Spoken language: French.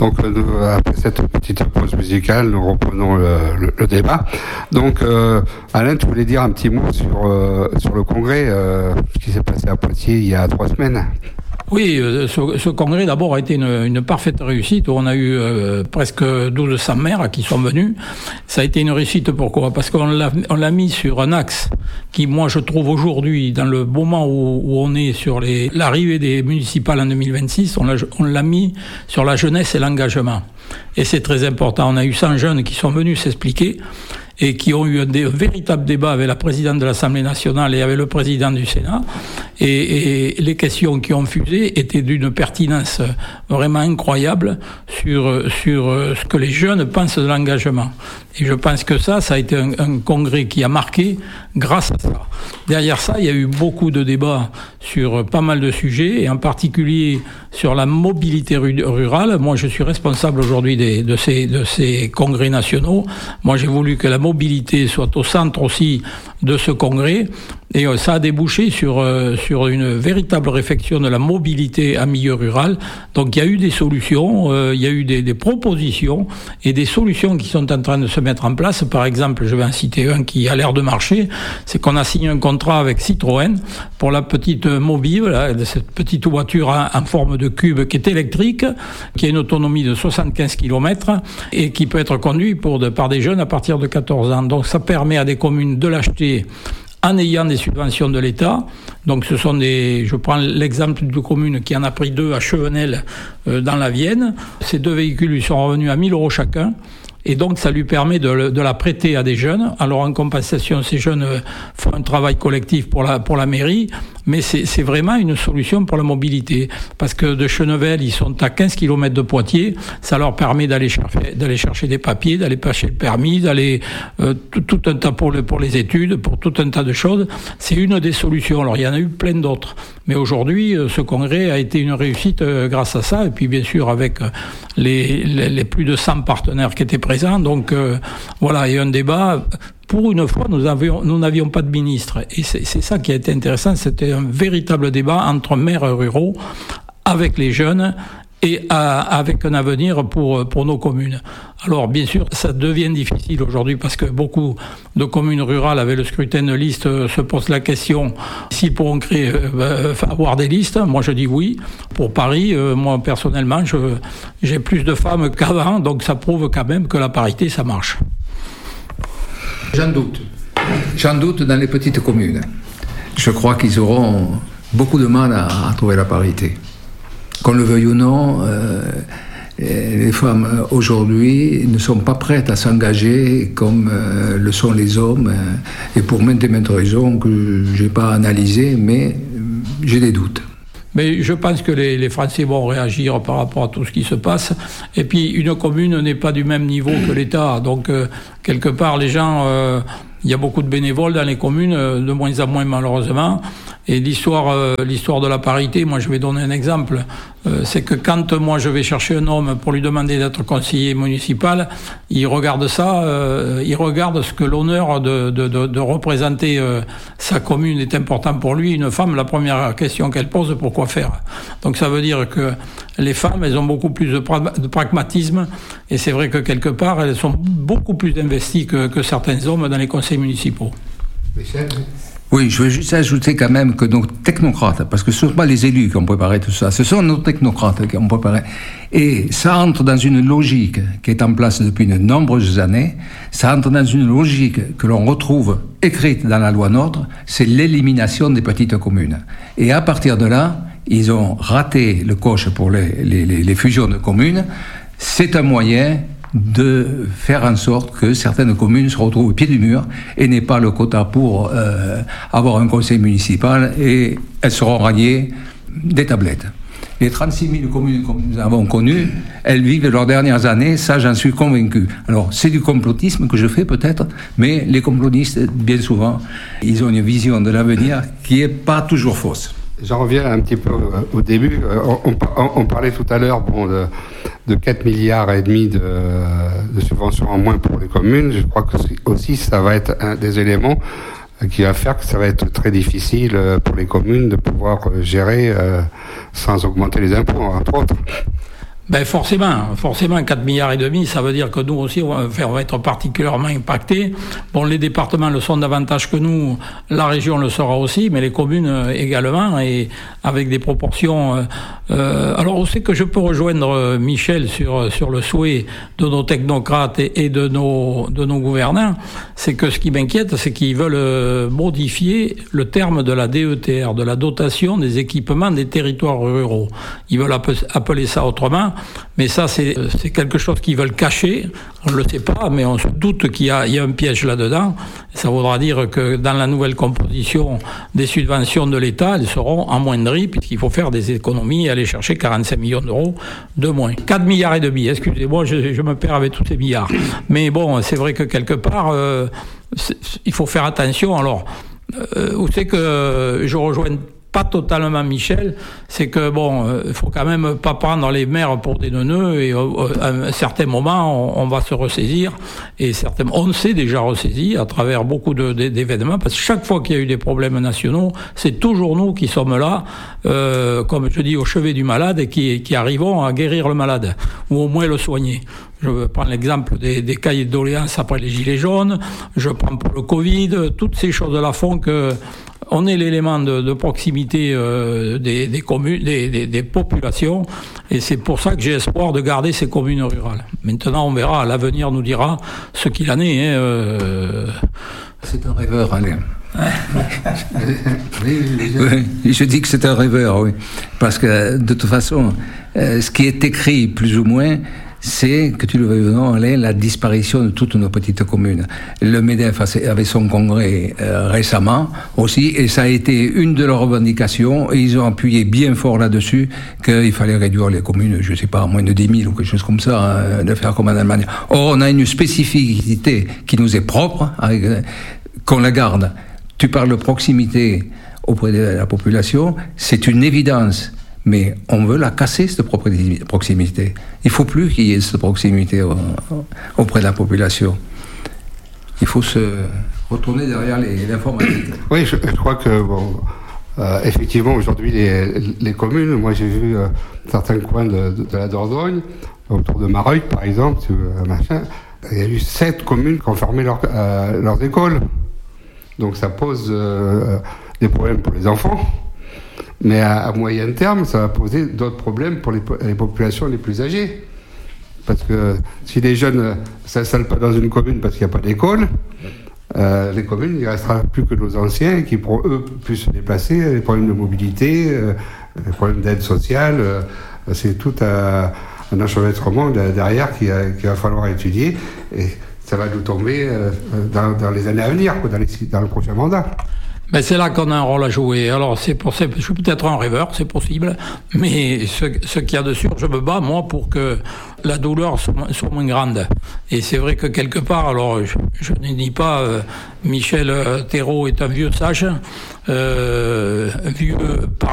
Donc après cette petite pause musicale, nous reprenons le débat. Donc Alain, tu voulais dire un petit mot sur le congrès qui s'est passé à Poitiers il y a 3 semaines. Oui, ce congrès d'abord a été une parfaite réussite. On a eu presque 1200 maires qui sont venus. Ça a été une réussite, pourquoi ? Parce qu'on l'a mis sur un axe qui, moi, je trouve aujourd'hui, dans le moment où on est sur l'arrivée des municipales en 2026, on l'a mis sur la jeunesse et l'engagement. Et c'est très important. On a eu 100 jeunes qui sont venus s'expliquer et qui ont eu un véritable débat avec la présidente de l'Assemblée nationale et avec le président du Sénat. Et les questions qui ont fusé étaient d'une pertinence vraiment incroyable sur ce que les jeunes pensent de l'engagement. Et je pense que ça a été un congrès qui a marqué grâce à ça. Derrière ça, il y a eu beaucoup de débats sur pas mal de sujets, et en particulier sur la mobilité rurale. Moi, je suis responsable aujourd'hui de ces congrès nationaux. Moi, j'ai voulu que la mobilité soit au centre aussi de ce congrès. Et ça a débouché sur une véritable réflexion de la mobilité en milieu rural. Donc il y a eu des solutions, il y a eu des propositions et des solutions qui sont en train de se mettre en place. Par exemple, je vais en citer un qui a l'air de marcher, c'est qu'on a signé un contrat avec Citroën pour la petite Mobile, cette petite voiture en forme de cube qui est électrique, qui a une autonomie de 75 km et qui peut être conduite par des jeunes à partir de 14 ans. Donc ça permet à des communes de l'acheter en ayant des subventions de l'État. Donc ce sont je prends l'exemple d'une commune qui en a pris 2 à Chevenel dans la Vienne. Ces 2 véhicules lui sont revenus à 1 000 € chacun. Et donc, ça lui permet de la prêter à des jeunes. Alors, en compensation, ces jeunes font un travail collectif pour la mairie, mais c'est vraiment une solution pour la mobilité. Parce que de Chenevel, ils sont à 15 km de Poitiers. Ça leur permet d'aller chercher des papiers, d'aller passer le permis, d'aller tout un tas pour les études, pour tout un tas de choses. C'est une des solutions. Alors, il y en a eu plein d'autres. Mais aujourd'hui, ce congrès a été une réussite grâce à ça. Et puis, bien sûr, avec les plus de 100 partenaires qui étaient présents. Donc voilà, il y a un débat. Pour une fois, nous n'avions pas de ministre. Et c'est ça qui a été intéressant. C'était un véritable débat entre maires ruraux avec les jeunes et avec un avenir pour nos communes. Alors, bien sûr, ça devient difficile aujourd'hui parce que beaucoup de communes rurales, avec le scrutin de liste, se posent la question s'ils pourront avoir des listes. Moi, je dis oui. Pour Paris, moi, personnellement, j'ai plus de femmes qu'avant, donc ça prouve quand même que la parité, ça marche. J'en doute dans les petites communes. Je crois qu'ils auront beaucoup de mal à trouver la parité. Qu'on le veuille ou non, les femmes aujourd'hui ne sont pas prêtes à s'engager comme le sont les hommes, et pour maintes raisons que je n'ai pas analysées, mais j'ai des doutes. Mais je pense que les Français vont réagir par rapport à tout ce qui se passe. Et puis, une commune n'est pas du même niveau que l'État. Donc, quelque part, les gens... il y a beaucoup de bénévoles dans les communes, de moins en moins malheureusement. Et l'histoire de la parité, moi je vais donner un exemple, c'est que quand moi je vais chercher un homme pour lui demander d'être conseiller municipal, il regarde ça, il regarde ce que l'honneur de représenter sa commune est important pour lui. Une femme, la première question qu'elle pose, pourquoi faire ? Donc ça veut dire que les femmes, elles ont beaucoup plus de pragmatisme, et c'est vrai que quelque part, elles sont beaucoup plus investies que certains hommes dans les conseils municipaux. Oui, je veux juste ajouter quand même que nos technocrates, parce que ce ne sont pas les élus qui ont préparé tout ça, ce sont nos technocrates qui ont préparé. Et ça entre dans une logique qui est en place depuis de nombreuses années, ça entre dans une logique que l'on retrouve écrite dans la loi NOTRe, c'est l'élimination des petites communes. Et à partir de là, ils ont raté le coche pour les fusions de communes. C'est un moyen de faire en sorte que certaines communes se retrouvent au pied du mur et n'aient pas le quota pour avoir un conseil municipal, et elles seront radiées des tablettes. Les 36 000 communes que nous avons connues, elles vivent leurs dernières années, ça j'en suis convaincu. Alors c'est du complotisme que je fais peut-être, mais les complotistes, bien souvent, ils ont une vision de l'avenir qui n'est pas toujours fausse. J'en reviens un petit peu au début. On parlait tout à l'heure de 4,5 milliards de subventions en moins pour les communes. Je crois que aussi ça va être un des éléments qui va faire que ça va être très difficile pour les communes de pouvoir gérer sans augmenter les impôts, entre autres. Ben forcément, 4 milliards et demi, ça veut dire que nous aussi, on va être particulièrement impactés. Bon, les départements le sont davantage que nous, la région le sera aussi, mais les communes également, et avec des proportions. Alors, on sait que je peux rejoindre Michel sur le souhait de nos technocrates et de nos gouvernants. C'est que ce qui m'inquiète, c'est qu'ils veulent modifier le terme de la DETR, de la dotation des équipements des territoires ruraux. Ils veulent appeler ça autrement. Mais ça, c'est quelque chose qu'ils veulent cacher. On ne le sait pas, mais on se doute qu'il y a un piège là-dedans. Ça voudra dire que dans la nouvelle composition des subventions de l'État, elles seront amoindries, puisqu'il faut faire des économies et aller chercher 45 millions d'euros de moins. 4 milliards et demi, excusez-moi, je me perds avec tous ces milliards. Mais bon, c'est vrai que quelque part, il faut faire attention. Alors, vous savez que je rejoins pas totalement Michel, c'est que bon, il faut quand même pas prendre les maires pour des neuneux, et à un certain moment, on va se ressaisir, et on s'est déjà ressaisi à travers beaucoup d'événements, parce que chaque fois qu'il y a eu des problèmes nationaux, c'est toujours nous qui sommes là, comme je dis, au chevet du malade, et qui arrivons à guérir le malade, ou au moins le soigner. Je prends l'exemple des cahiers de doléances après les gilets jaunes, je prends pour le Covid, toutes ces choses-là font que on est l'élément de proximité des communes, des populations, et c'est pour ça que j'ai espoir de garder ces communes rurales. Maintenant, on verra, l'avenir nous dira ce qu'il en est. C'est un rêveur, Alain. Oui, je dis que c'est un rêveur, oui. Parce que, de toute façon, ce qui est écrit, plus ou moins, c'est, que tu le veuilles ou non, Alain, la disparition de toutes nos petites communes. Le MEDEF avait son congrès récemment aussi, et ça a été une de leurs revendications, et ils ont appuyé bien fort là-dessus qu'il fallait réduire les communes, je ne sais pas, à moins de 10 000 ou quelque chose comme ça, de faire comme en Allemagne. Or, on a une spécificité qui nous est propre, qu'on la garde. Tu parles de proximité auprès de la population, c'est une évidence. Mais on veut la casser, cette proximité. Il ne faut plus qu'il y ait cette proximité auprès de la population. Il faut se retourner derrière l'informatique. Oui, je crois que, bon, effectivement, aujourd'hui, les communes, moi j'ai vu certains coins de la Dordogne, autour de Mareuil, par exemple, il y a eu 7 communes qui ont fermé leurs écoles. Donc ça pose des problèmes pour les enfants. Mais à moyen terme, ça va poser d'autres problèmes pour les populations les plus âgées. Parce que si les jeunes ne s'installent pas dans une commune parce qu'il n'y a pas d'école, les communes, il ne restera plus que nos anciens qui pourront, eux, plus se déplacer, les problèmes de mobilité, les problèmes d'aide sociale. C'est tout un enchevêtrement derrière qu'il va falloir étudier. Et ça va nous tomber dans les années à venir, dans le prochain mandat. Ben c'est là qu'on a un rôle à jouer. Alors je suis peut-être un rêveur, c'est possible, mais ce qu'il y a dessus, je me bats moi pour que la douleur soit moins grande. Et c'est vrai que quelque part, alors je ne dis pas, Michel Thérault est un vieux sage, vieux par